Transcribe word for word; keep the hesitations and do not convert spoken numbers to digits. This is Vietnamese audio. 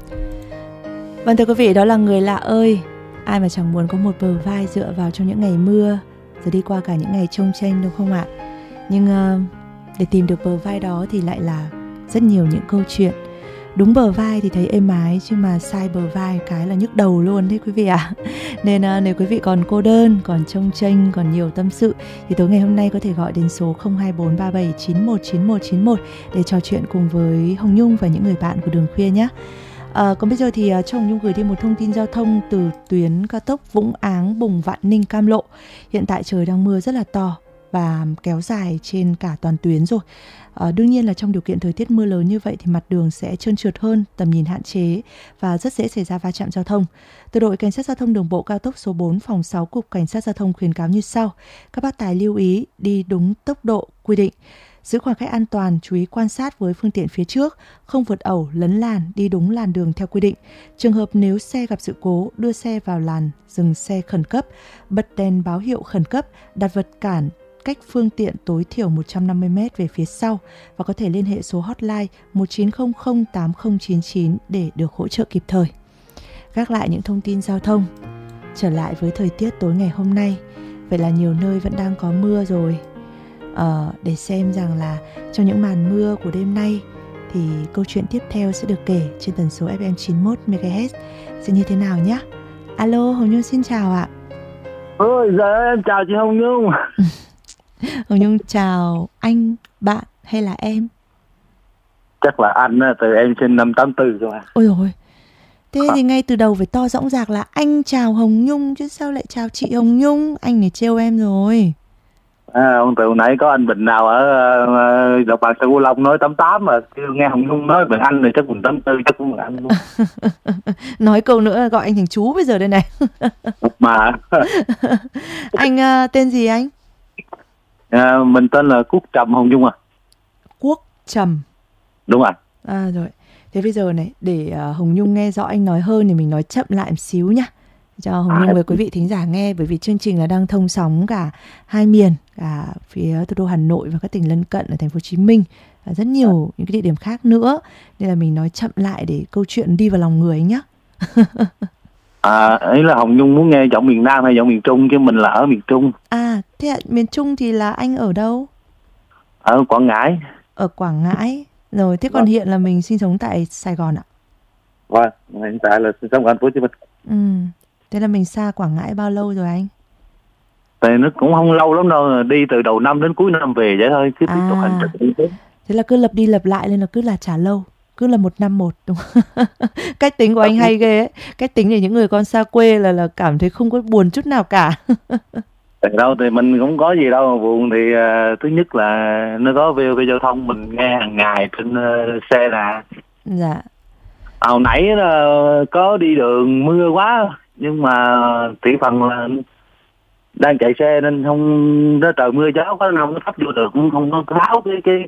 Vâng thưa quý vị, đó là Người Lạ Ơi. Ai mà chẳng muốn có một bờ vai dựa vào trong những ngày mưa, rồi đi qua cả những ngày trông chênh, đúng không ạ? Nhưng uh, để tìm được bờ vai đó thì lại là rất nhiều những câu chuyện. Đúng bờ vai thì thấy êm ái, chứ mà sai bờ vai cái là nhức đầu luôn đấy quý vị ạ. Nên uh, nếu quý vị còn cô đơn, còn trông chênh, còn nhiều tâm sự thì tối ngày hôm nay có thể gọi đến số không hai bốn ba bảy chín một chín một chín một để trò chuyện cùng với Hồng Nhung và những người bạn của Đường Khuya nhé. À, còn bây giờ thì uh, cho Hồng Nhung gửi đi một thông tin giao thông từ tuyến cao tốc Vũng Áng, Bùng, Vạn Ninh, Cam Lộ. Hiện tại trời đang mưa rất là to và kéo dài trên cả toàn tuyến rồi. À, đương nhiên là trong điều kiện thời tiết mưa lớn như vậy thì mặt đường sẽ trơn trượt hơn, tầm nhìn hạn chế và rất dễ xảy ra va chạm giao thông. Từ đội Cảnh sát Giao thông Đường bộ cao tốc số bốn, phòng sáu, Cục Cảnh sát Giao thông khuyến cáo như sau. Các bác tài lưu ý đi đúng tốc độ quy định, giữ khoảng cách an toàn, chú ý quan sát với phương tiện phía trước, không vượt ẩu, lấn làn, đi đúng làn đường theo quy định. Trường hợp nếu xe gặp sự cố, đưa xe vào làn, dừng xe khẩn cấp, bật đèn báo hiệu khẩn cấp, đặt vật cản cách phương tiện tối thiểu một trăm năm mươi mét về phía sau và có thể liên hệ số hotline một chín không không tám không chín chín để được hỗ trợ kịp thời. Gác lại những thông tin giao thông, trở lại với thời tiết tối ngày hôm nay. Vậy là nhiều nơi vẫn đang có mưa rồi. Ờ, để xem rằng là trong những màn mưa của đêm nay thì câu chuyện tiếp theo sẽ được kể trên tần số ép em chín mươi mốt mê ga héc sẽ như thế nào nhé. Alo, Hồng Nhung xin chào ạ. Ôi giời, em chào chị Hồng Nhung. Hồng Nhung chào anh, bạn hay là em? Chắc là anh, từ em sinh năm tám tư rồi. Ôi dồi, thế thì ngay từ đầu phải to rõng rạc là anh chào Hồng Nhung chứ sao lại chào chị Hồng Nhung. Anh này trêu em rồi. À, ông từ nãy có anh Bình nào ở uh, đọc bàn Sài Gòn Long nói tám tám mà kêu nghe Hồng Nhung nói bằng anh rồi chắc mình tám tư chắc cũng là anh luôn. Nói câu nữa gọi anh thành chú bây giờ đây này. Mà anh uh, tên gì anh? À, mình tên là Quốc Trầm Hồng Nhung à. Quốc Trầm. Đúng rồi. À rồi. Thế bây giờ này để uh, Hồng Nhung nghe rõ anh nói hơn thì mình nói chậm lại một xíu nhá, cho Hồng Nhung với quý vị thính giả nghe, bởi vì chương trình là đang thông sóng cả hai miền, cả phía thủ đô Hà Nội và các tỉnh lân cận ở thành phố Hồ Chí Minh và rất nhiều những cái địa điểm khác nữa, nên là mình nói chậm lại để câu chuyện đi vào lòng người ấy nhá. À, ấy là Hồng Nhung muốn nghe giọng miền Nam hay giọng miền Trung, chứ mình là ở miền Trung. À, thế ạ, miền Trung thì là anh ở đâu? Ở Quảng Ngãi. Ở Quảng Ngãi. Rồi, thế còn Vâng. hiện là mình sinh sống tại Sài Gòn ạ? Vâng, hiện tại là sinh sống ở thành phố Hồ Chí Minh. Ừ, thế là mình xa Quảng Ngãi bao lâu rồi anh? Thì nó cũng không lâu lắm đâu, đi từ đầu năm đến cuối năm về vậy thôi, cứ tiếp tục hành trình. Thế là cứ lập đi lập lại nên là cứ là trả lâu, cứ là một năm một, đúng không? Cách tính của anh hay ghê ấy. Cách tính để những người con xa quê là là cảm thấy không có buồn chút nào cả. Đâu thì mình cũng có gì đâu mà buồn, thì uh, thứ nhất là nó có vê o vê giao thông mình nghe hàng ngày trên uh, xe nè. Dạ. Hồi nãy uh, có đi đường mưa quá, nhưng mà tỷ phần là đang chạy xe nên không, nó trời mưa gió quá, không có thắp vô được, cũng không có tháo cái cái